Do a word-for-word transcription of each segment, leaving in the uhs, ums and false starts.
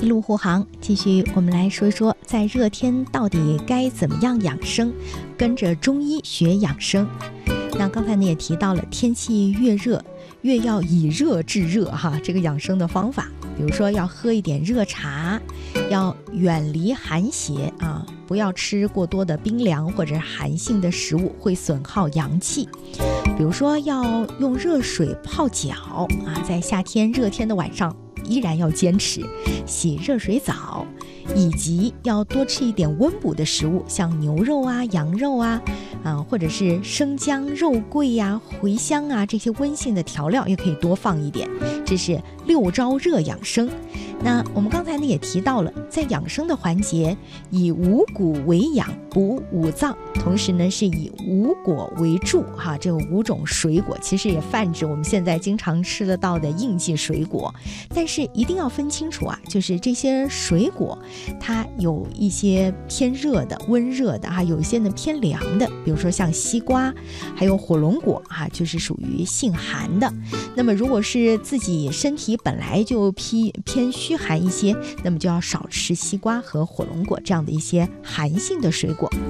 一路护航，继续我们来说一说，在热天到底该怎么样养生，跟着中医学养生。那刚才呢也提到了，天气越热越要以热制热哈，这个养生的方法，比如说要喝一点热茶，要远离寒邪啊，不要吃过多的冰凉或者寒性的食物，会损耗阳气。比如说要用热水泡脚啊，在夏天热天的晚上依然要坚持洗热水澡，以及要多吃一点温补的食物，像牛肉啊、羊肉啊，啊或者是生姜、肉桂呀、啊、茴香啊，这些温性的调料也可以多放一点。这是六招热养生。那我们刚才呢也提到了，在养生的环节，以五谷为养，补五脏，同时呢是以五果为助哈，这五种水果其实也泛指我们现在经常吃得到的应季水果，但是一定要分清楚啊，就是这些水果它有一些偏热的、温热的哈，有一些呢偏凉的，比如说像西瓜，还有火龙果哈，就是属于性寒的。那么如果是自己身体本来就偏偏虚寒一些，那么就要少吃西瓜和火龙果这样的一些寒性的水果。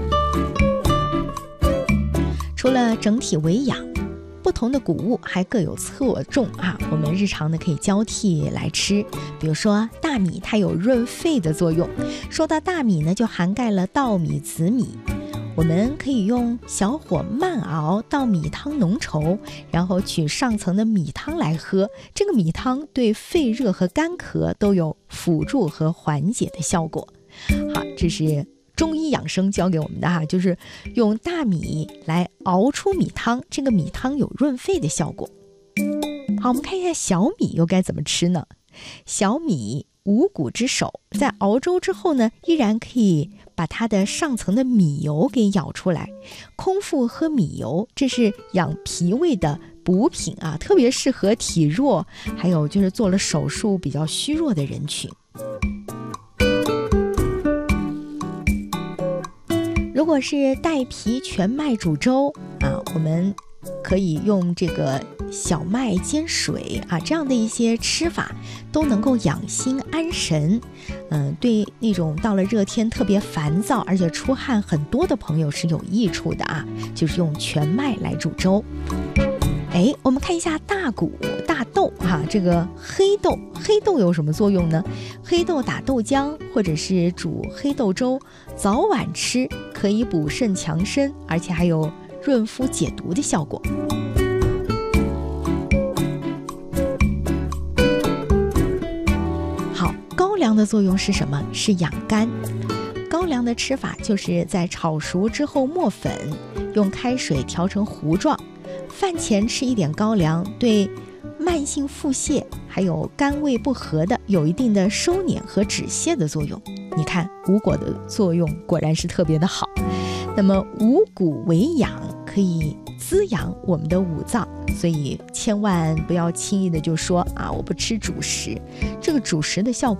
除了整体为养，不同的谷物还各有侧重啊，我们日常呢可以交替来吃。比如说大米，它有润肺的作用。说到大米呢，就涵盖了稻米、紫米。我们可以用小火慢熬到米汤浓稠，然后取上层的米汤来喝。这个米汤对肺热和干咳都有辅助和缓解的效果。好，这是中医养生教给我们的哈，就是用大米来熬出米汤，这个米汤有润肺的效果。好，我们看一下小米又该怎么吃呢？小米五谷之首，在熬粥之后呢，依然可以把它的上层的米油给舀出来，空腹喝米油，这是养脾胃的补品啊，特别适合体弱，还有就是做了手术比较虚弱的人群。如果是带皮全麦煮粥啊，我们可以用这个小麦煎水啊，这样的一些吃法都能够养心安神。嗯，对那种到了热天特别烦躁而且出汗很多的朋友是有益处的啊，就是用全麦来煮粥。哎，我们看一下大谷、大豆哈，这个黑豆，黑豆有什么作用呢？黑豆打豆浆或者是煮黑豆粥，早晚吃可以补肾强身，而且还有润肤解毒的效果。好，高粱的作用是什么？是养肝。高粱的吃法就是在炒熟之后磨粉，用开水调成糊状，饭前吃一点高粱，对慢性腹泻还有肝胃不和的有一定的收敛和止泻的作用。你看五果的作用果然是特别的好。那么五谷为养，可以滋养我们的五脏，所以千万不要轻易的就说啊，我不吃主食，这个主食的效果